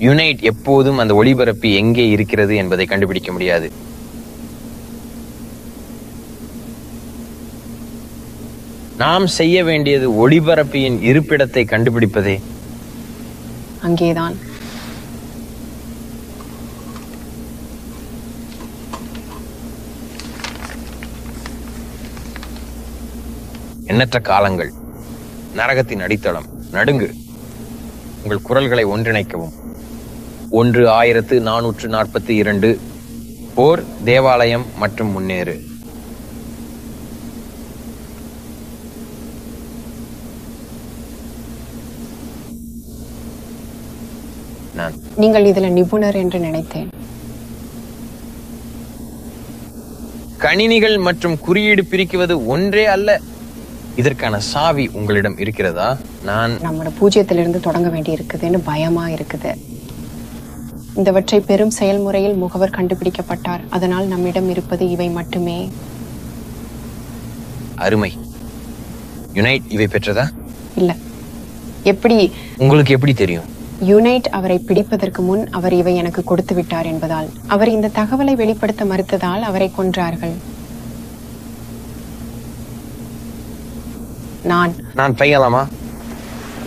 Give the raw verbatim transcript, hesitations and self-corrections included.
Unite எப்போதும் அந்த ஒளிபரப்பி எங்கே இருக்கிறது என்பதை கண்டுபிடிக்க முடியாது. நாம் செய்ய வேண்டியது ஒளிபரப்பியின் இருப்பிடத்தை கண்டுபிடிப்பதே. அங்கேதான். எண்ணற்ற காலங்கள், நரகத்தின் அடித்தளம், நடுங்கு. உங்கள் குரல்களை ஒன்றிணைக்கவும். ஒன்று ஆயிரத்து நானூற்று நாற்பத்தி இரண்டு போர் தேவாலயம் மற்றும் முன்னேறு. நான் நீங்கள் இதுல நிபுணர் என்று நினைத்தேன். கணினிகள் மற்றும் குறியீடு பிரிக்குவது ஒன்றே அல்ல. இதற்கான சாவி உங்களிடம் இருக்கிறதா? நான் நம்மளோட பூஜ்ஜியத்திலிருந்து தொடங்க வேண்டி இருக்குதுன்னு பயமா இருக்குது. இந்தவற்றை பெரும் செயல்முறையில் முகவர் கண்டுபிடிக்கப்பட்டார். அதனால் நம்மிடம் இருப்பது இவை மட்டுமே. அருமை. யுனைட் இவை பெற்றதா? இல்ல. எப்படி? உங்களுக்கு எப்படி தெரியும்? யுனைட் அவரை பிடிப்பதற்கு முன் அவர் இவை எனக்கு கொடுத்து விட்டார் என்பதால். அவர் இந்த தகவலை வெளிப்படுத்த மறுத்ததால் அவரை கொன்றார்கள். நான் நான் பெய்யலாமா?